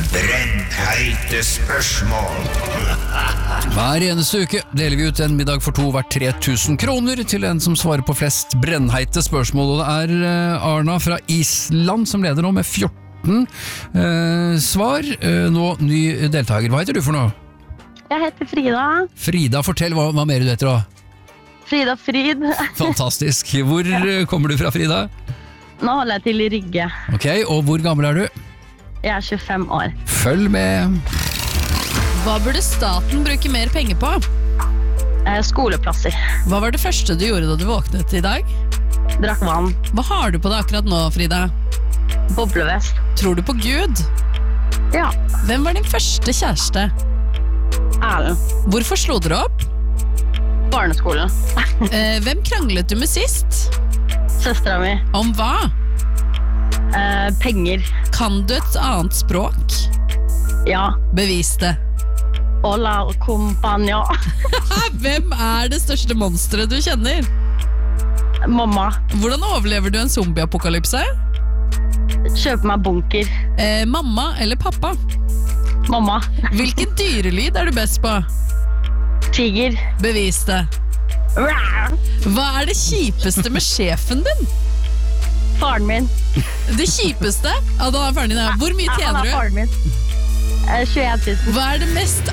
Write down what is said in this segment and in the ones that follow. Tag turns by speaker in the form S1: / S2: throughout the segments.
S1: Brennheite spørsmål.
S2: Hver eneste uke deler vi ut en middag for to verdt 3000 kroner til en som svarer på flest brennheite spørsmål. Og det er Arna fra Island som leder nå med 14 svar. Nå ny deltaker. Hva heter du for noe?
S3: Jeg heter Frida.
S2: Frida, fortell hva mer du heter da.
S3: Frida Frid.
S2: Fantastisk. Hvor kommer du fra, Frida?
S3: Nå holder jeg til i Rygge.
S2: Ok, og hvor gammel er du?
S3: Jeg er 25 år.
S2: Følg med.
S4: Hva burde staten bruke mer penger på?
S3: Skoleplasser.
S4: Hva var det første du gjorde da du våknet i dag?
S3: Drakk vann.
S4: Hva har du på deg akkurat nå, Frida?
S3: Boblevest.
S4: Tror du på Gud?
S3: Ja.
S4: Hvem var din første kjæreste?
S3: Erlend.
S4: Hvorfor slo dere opp?
S3: Barneskolen.
S4: Hvem kranglet du med sist?
S3: Søstera mi.
S4: Om hva?
S3: Penger.
S4: Kan du et annet språk?
S3: Ja.
S4: Bevis det.
S3: Hola, compagno.
S4: Hvem er det største monsteret du kjenner?
S3: Mamma.
S4: Hvordan overlever du en zombieapokalypse?
S3: Kjøper meg bunker.
S4: Mamma eller pappa?
S3: Mamma.
S4: Hvilken dyrelyd er du best på?
S3: Tiger.
S4: Bevis det. Hva er det kjipeste med sjefen din?
S3: Faren min.
S4: Det kjipeste? Ja, da er faren din her. Hvor mye
S3: Han
S4: tjener
S3: er
S4: du?
S3: faren min. 21 000.
S4: Hva er det mest...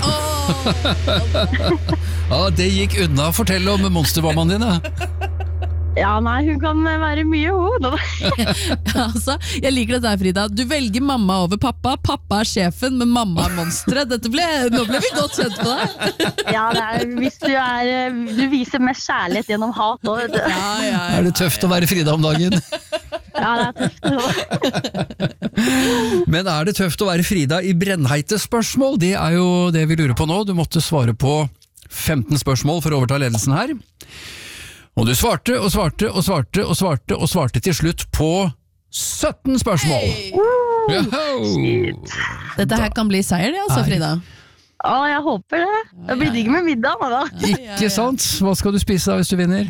S2: Ja, det gikk unna. Fortell om monstermammaen din da.
S3: Ja, nei, hun kan være mye hun.
S4: Altså, jeg liker dette her, Frida. Du velger mamma over pappa. Pappa er sjefen, men mamma er monsteret. Nå ble vi godt kjent på deg.
S3: Ja, det er, hvis du viser mest kjærlighet gjennom hat.
S2: Er det tøft å være Frida om dagen?
S3: Ja, det er tøft.
S2: Men er det tøft å være Frida i brennheite spørsmål? Det er jo det vi lurer på nå. Du måtte svare på 15 spørsmål for å overta ledelsen her. Og du svarte og svarte og svarte og svarte og svarte til slutt på 17 spørsmål.
S4: Hey. Dette her kan bli seier, det altså, Frida.
S3: Å, jeg håper det. Det blir digg med middag, da.
S2: Ikke sant? Hva skal du spise da hvis du vinner?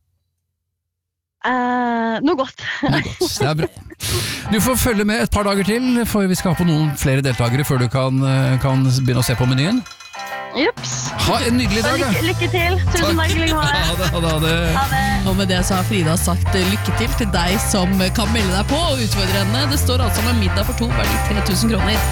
S3: Noe godt.
S2: Det er bra. Du får følge med et par dager til, for vi skal ha på noen flere deltakere før du kan begynne å se på menyen.
S3: Jups.
S2: Ha en nydelig dag.
S3: Lykke til. Tusen takk.
S2: Ha det.
S4: Og med det så har Frida sagt lykke til deg som kan melde deg på og utfordre henne. Det står altså med middag for to verdi 3000 kroner.